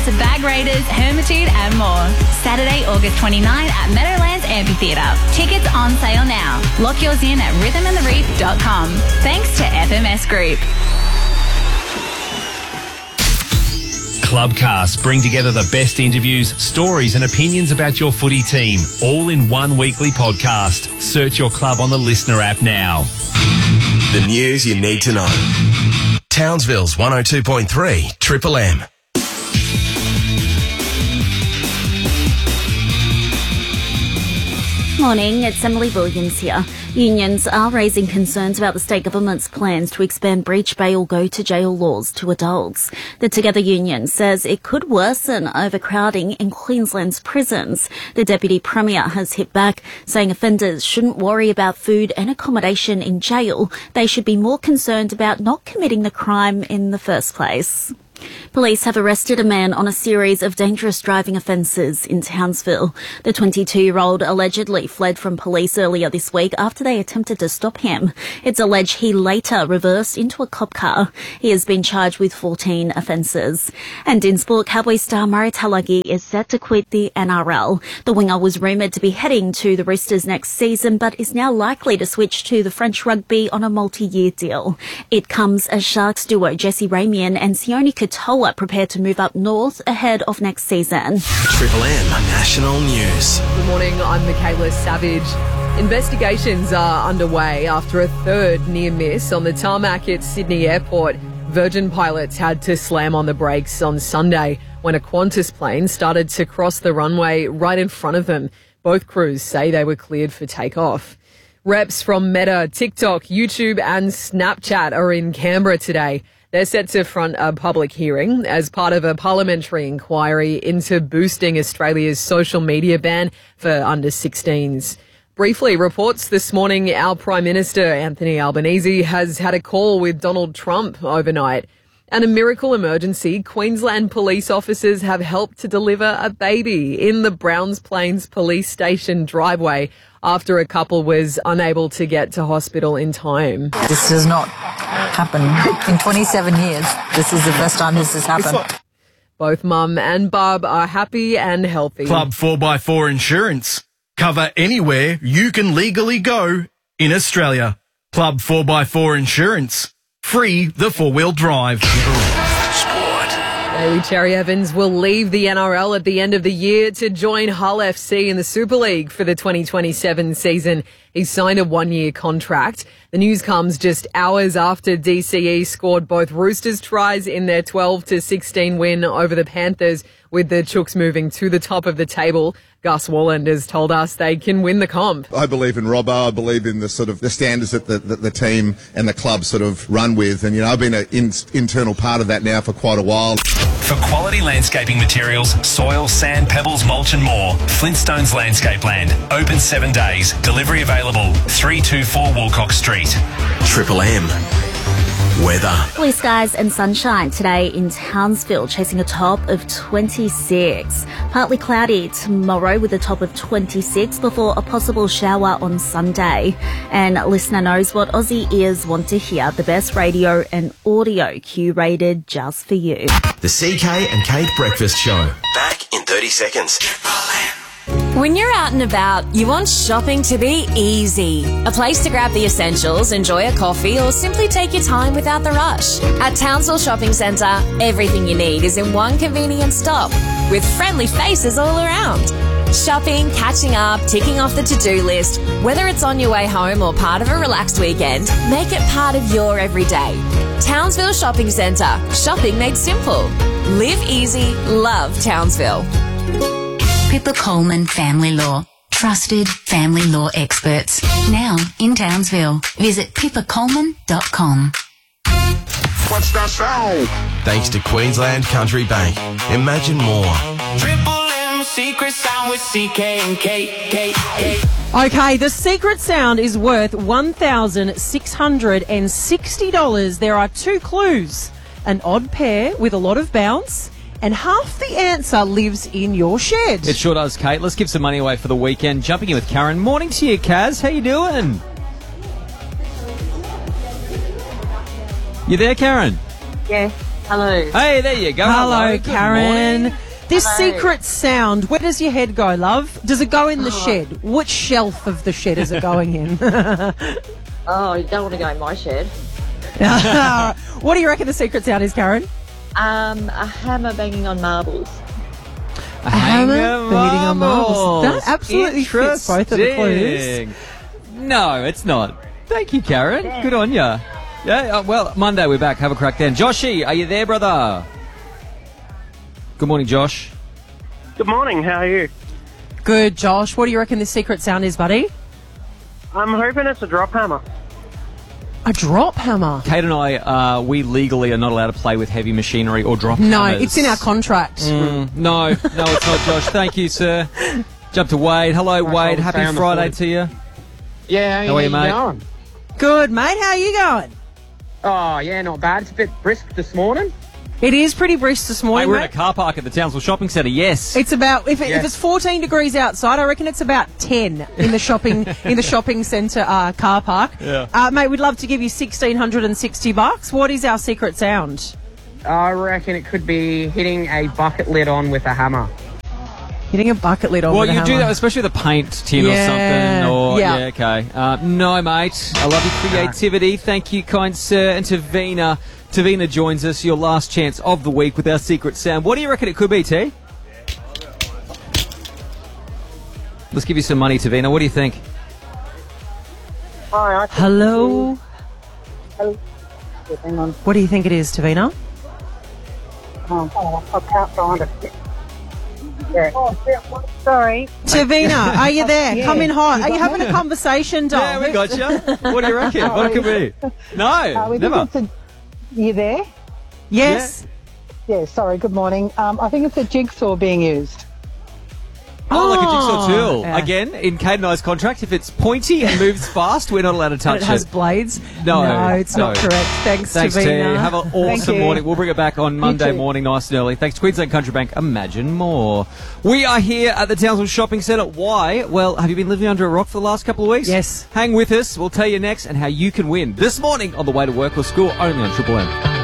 to Bag Raiders, Hermitude and more. Saturday, August 29 at Meadowlands Amphitheatre. Tickets on sale now. Lock yours in at rhythmandthereef.com. Thanks to FMS Group. Clubcast bring together the best interviews, stories and opinions about your footy team, all in one weekly podcast. Search your club on the Listener app now. The news you need to know. Townsville's 102.3 Triple M. Morning, it's Emily Williams here. Unions are raising concerns about the state government's plans to expand breach bail go-to-jail laws to adults. The Together Union says it could worsen overcrowding in Queensland's prisons. The Deputy Premier has hit back, saying offenders shouldn't worry about food and accommodation in jail. They should be more concerned about not committing the crime in the first place. Police have arrested a man on a series of dangerous driving offences in Townsville. The 22-year-old allegedly fled from police earlier this week after they attempted to stop him. It's alleged he later reversed into a cop car. He has been charged with 14 offences. And in sport, Cowboy star Murray Talagi is set to quit the NRL. The winger was rumoured to be heading to the Roosters next season, but is now likely to switch to the French rugby on a multi-year deal. It comes as Sharks duo Jesse Ramian and Sione Katoa prepare to move up north ahead of next season. Triple M National News. Good morning, I'm Michaela Savage. Investigations are underway after a third near miss on the tarmac at Sydney Airport. Virgin pilots had to slam on the brakes on Sunday when a Qantas plane started to cross the runway right in front of them. Both crews say they were cleared for takeoff. Reps from Meta, TikTok, YouTube and Snapchat are in Canberra today. They're set to front a public hearing as part of a parliamentary inquiry into boosting Australia's social media ban for under-16s. Briefly, reports this morning our Prime Minister, Anthony Albanese, has had a call with Donald Trump overnight. And a miracle emergency, Queensland police officers have helped to deliver a baby in the Browns Plains police station driveway after a couple was unable to get to hospital in time. This does not happen. In 27 years, this is the first time this has happened. Both Mum and Bub are happy and healthy. Club 4x4 Insurance. Cover anywhere you can legally go in Australia. Club 4x4 Insurance. Free the four-wheel drive. Bailey Cherry Evans will leave the NRL at the end of the year to join Hull FC in the Super League for the 2027 season. He's signed a one-year contract. The news comes just hours after DCE scored both Roosters tries in their 12-16 win over the Panthers, with the Chooks moving to the top of the table. Gus Walland has told us they can win the comp. I believe in Robbo. I believe in the sort of the standards that the team and the club sort of run with. And, you know, I've been an internal part of that now for quite a while. For quality landscaping materials, soil, sand, pebbles, mulch and more, Flintstones Landscape Land. Open 7 days. Delivery available. 324 Wilcox Street. Triple M. Weather. Blue skies and sunshine today in Townsville, chasing a top of 26. Partly cloudy tomorrow with a top of 26 before a possible shower on Sunday. And listener knows what Aussie ears want to hear. The best radio and audio curated just for you. The CK and Kate Breakfast Show. Back in 30 seconds. When you're out and about, you want shopping to be easy. A place to grab the essentials, enjoy a coffee, or simply take your time without the rush. At Townsville Shopping Centre, everything you need is in one convenient stop, with friendly faces all around. Shopping, catching up, ticking off the to-do list, whether it's on your way home or part of a relaxed weekend, make it part of your everyday. Townsville Shopping Centre. Shopping made simple. Live easy, love Townsville. Pippa Coleman Family Law. Trusted family law experts. Now in Townsville. Visit pippacoleman.com. What's that sound? Thanks to Queensland Country Bank. Imagine more. Triple M secret sound with CK and K. Okay, the secret sound is worth $1,660. There are 2 clues. An odd pair with a lot of bounce, and half the answer lives in your shed. It sure does, Kate. Let's give some money away for the weekend. Jumping in with Karen. Morning to you, Kaz. How you doing? You there, Karen? Yeah. Hello. Hey, there you go. Hello, Good Karen. morning. This Hello. secret sound, where does your head go, love? Does it go in the shed? Which shelf of the shed is it going in? Oh, you don't want to go in my shed. What do you reckon the secret sound is, Karen? A hammer banging on marbles. A hammer beating on marbles. That absolutely fits both of the clues. Interesting. No, it's not. Thank you, Karen. Good on ya. Yeah, well, Monday we're back. Have a crack then. Joshy, are you there, brother? Good morning, Josh. Good morning, how are you? Good, Josh. What do you reckon the secret sound is, buddy? I'm hoping it's a drop hammer. A drop hammer? Kate and I, we legally are not allowed to play with heavy machinery or drop No, hammers. it's in our contract. No, it's not, Josh. Thank you, sir. Jump to Wade. Hello, Wade. Happy Friday to you. Yeah, How are you, mate? going? Good, mate. How are you going? Oh, yeah, not bad. It's a bit brisk this morning. It is pretty brisk this Mate, morning, we're in mate. a car park at the Townsville Shopping Centre, yes. It's about if Yeah. it's 14 degrees outside, I reckon it's about 10 in the shopping centre car park. Yeah. Mate, we'd love to give you $1,660. What is our secret sound? I reckon it could be hitting a bucket lid on with a hammer. Hitting a bucket lid on Well, with a you do hammer. that, especially with a paint tin or Yeah, something. Or, yeah. okay. No, mate. I love your creativity. Thank you, kind sir. And Tavina. Tavina joins us, your last chance of the week with our secret sound. What do you reckon it could be, T? Let's give you some money, Tavina. What do you think? Hi, Hello? hang on. What do you think it is, Tavina? I can't find it. Yeah. Sorry. Tavina, are you there? Yeah. Come in hot. Are you having a conversation, doll? Yeah, we got you. What do you reckon? What it could be? No, never. You there? Yes. Yeah, sorry, good morning. I think it's a jigsaw being used. Oh, like a jigsaw tool. Yeah. Again, in Kate and I's contract, if it's pointy and moves fast, we're not allowed to touch And it has it. blades? No, it's not correct. Thanks, Thanks, T. Tavina. Have an Thank awesome you. morning. We'll bring it back on Monday too. morning, nice and early. Thanks to Queensland Country Bank. Imagine more. We are here at the Townsville Shopping Centre. Why? Well, have you been living under a rock for the last couple of weeks? Yes. Hang with us. We'll tell you next and how you can win this morning on the way to work or school, only on Triple M.